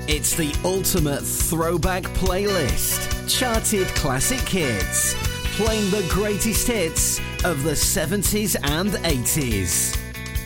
It's the ultimate throwback playlist. Charted classic hits, playing the greatest hits of the 70s and 80s.